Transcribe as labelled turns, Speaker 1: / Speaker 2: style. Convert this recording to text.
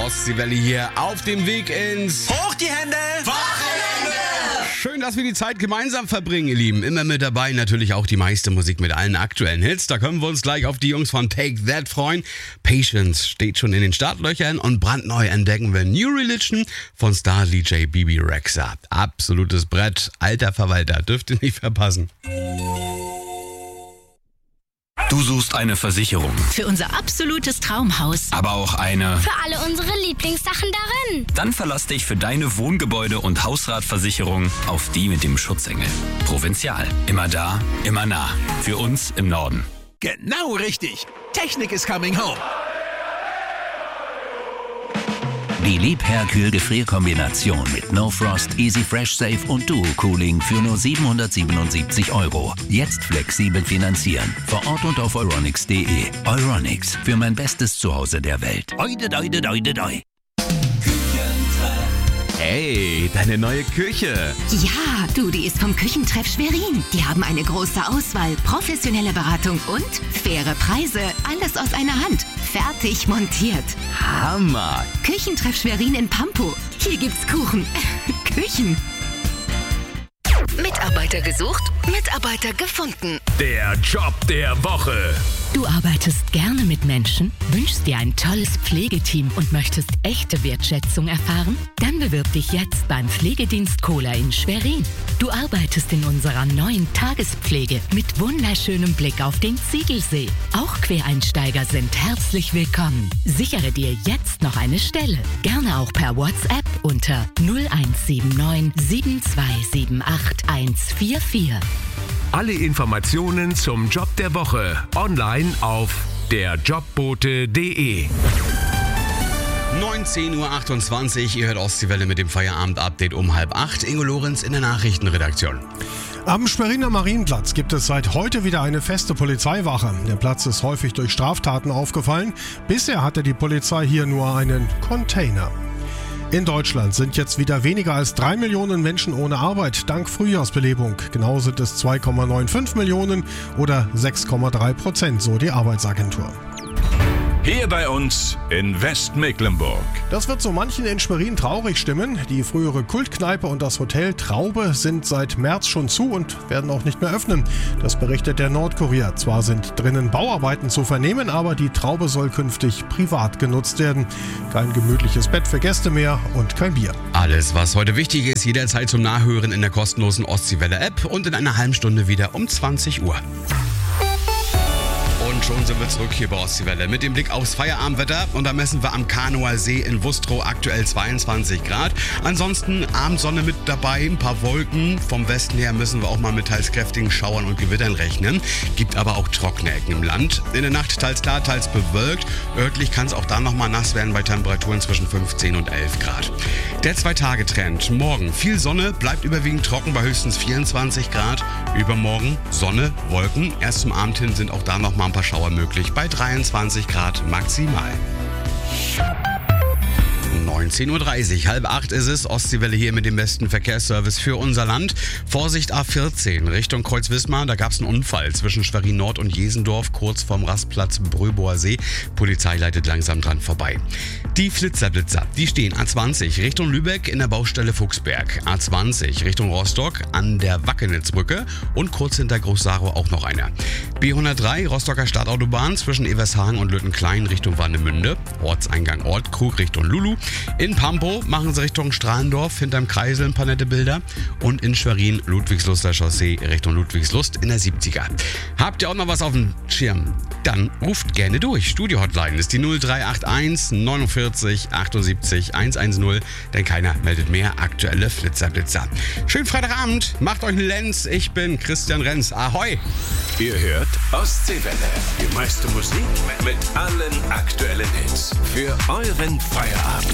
Speaker 1: Ostseewelle hier auf dem Weg ins
Speaker 2: Hoch die Hände! Wochenende!
Speaker 1: Schön, dass wir die Zeit gemeinsam verbringen, ihr Lieben. Immer mit dabei natürlich auch die meiste Musik mit allen aktuellen Hits. Da können wir uns gleich auf die Jungs von Take That freuen. Patience steht schon in den Startlöchern und brandneu entdecken wir New Religion von Star-DJ Bibi Rexha. Absolutes Brett, alter Verwalter, dürft ihr nicht verpassen.
Speaker 3: Du suchst eine Versicherung,
Speaker 4: Für unser absolutes Traumhaus.
Speaker 3: aber auch eine.
Speaker 5: Für alle unsere Lieblingssachen darin.
Speaker 3: Dann verlass dich für deine Wohngebäude- und Hausratversicherung auf die mit dem Schutzengel. Provinzial. Immer da, immer nah. Für uns im Norden.
Speaker 2: Genau richtig. Technik is coming home.
Speaker 6: Die Liebherr-Kühl-Gefrierkombination mit No Frost, Easy Fresh Safe und Duo Cooling für nur 777 €. Jetzt flexibel finanzieren. Vor Ort und auf euronics.de. Euronics, für mein bestes Zuhause der Welt. Oide, doide, doide, doi.
Speaker 7: Hey, deine neue Küche.
Speaker 4: Ja, du, die ist vom Küchentreff Schwerin. Die haben eine große Auswahl, professionelle Beratung und faire Preise. Alles aus einer Hand. Fertig montiert.
Speaker 7: Hammer.
Speaker 4: Küchentreff Schwerin in Pampo. Hier gibt's Kuchen. Küchen. Mitarbeiter gesucht, Mitarbeiter gefunden.
Speaker 7: Der Job der Woche.
Speaker 8: Du arbeitest gerne mit Menschen, wünschst dir ein tolles Pflegeteam und möchtest echte Wertschätzung erfahren? Dann bewirb dich jetzt beim Pflegedienst Kohler in Schwerin. Du arbeitest in unserer neuen Tagespflege mit wunderschönem Blick auf den Ziegelsee. Auch Quereinsteiger sind herzlich willkommen. Sichere dir jetzt noch eine Stelle. Gerne auch per WhatsApp unter 0179 7278 144.
Speaker 7: Alle Informationen zum Job der Woche online auf derjobbote.de.
Speaker 1: 19.28 Uhr, ihr hört Ostseewelle mit dem Feierabend-Update um 7:30. Ingo Lorenz in der Nachrichtenredaktion.
Speaker 9: Am Schweriner Marienplatz gibt es seit heute wieder eine feste Polizeiwache. Der Platz ist häufig durch Straftaten aufgefallen. Bisher hatte die Polizei hier nur einen Container. In Deutschland sind jetzt wieder weniger als 3 Millionen Menschen ohne Arbeit, dank Frühjahrsbelebung. Genau sind es 2,95 Millionen oder 6,3%, so die Arbeitsagentur.
Speaker 10: Hier bei uns in Westmecklenburg.
Speaker 9: Das wird so manchen in Schwerin traurig stimmen. Die frühere Kultkneipe und das Hotel Traube sind seit März schon zu und werden auch nicht mehr öffnen. Das berichtet der Nordkurier. Zwar sind drinnen Bauarbeiten zu vernehmen, aber die Traube soll künftig privat genutzt werden. Kein gemütliches Bett für Gäste mehr und kein Bier.
Speaker 1: Alles, was heute wichtig ist, jederzeit zum Nachhören in der kostenlosen Ostseewelle-App und in einer halben Stunde wieder um 20 Uhr. Und schon sind wir zurück hier bei Ostseewelle mit dem Blick aufs Feierabendwetter. Und da messen wir am Kanower See in Wustrow aktuell 22 Grad. Ansonsten Abendsonne mit dabei, ein paar Wolken. Vom Westen her müssen wir auch mal mit teils kräftigen Schauern und Gewittern rechnen. Gibt aber auch trockene Ecken im Land. In der Nacht teils klar, teils bewölkt. Örtlich kann es auch da nochmal nass werden bei Temperaturen zwischen 15 und 11 Grad. Der 2-Tage-Trend. Morgen viel Sonne, bleibt überwiegend trocken bei höchstens 24 Grad. Übermorgen Sonne, Wolken. Erst zum Abend hin sind auch da nochmal ein paar Schauer möglich bei 23 Grad maximal. 19.30 Uhr, 7:30 ist es. Ostseewelle hier mit dem besten Verkehrsservice für unser Land. Vorsicht A14 Richtung Kreuz-Wismar. Da gab es einen Unfall zwischen Schwerin Nord und Jesendorf, kurz vorm Rastplatz Bröboer See. Polizei leitet langsam dran vorbei. Die Flitzerblitzer, die stehen A20 Richtung Lübeck in der Baustelle Fuchsberg. A20 Richtung Rostock an der Wackenitzbrücke und kurz hinter Groß-Sarow auch noch einer. B103 Rostocker Stadtautobahn zwischen Evershagen und Lüttenklein Richtung Warnemünde. Ortseingang Ortkrug Richtung Lulu. In Pampo machen sie Richtung Strahlendorf, hinterm Kreisel ein paar nette Bilder. Und in Schwerin Ludwigsluster Chaussee Richtung Ludwigslust in der 70er. Habt ihr auch noch was auf dem Schirm? Dann ruft gerne durch. Studio-Hotline ist die 0381 49 78 110, denn keiner meldet mehr aktuelle Flitzerblitzer. Schönen Freitagabend, macht euch einen Lenz. Ich bin Christian Renz. Ahoi!
Speaker 10: Ihr hört Ostseewelle. Die meiste Musik mit allen aktuellen Hits. Für euren Feierabend.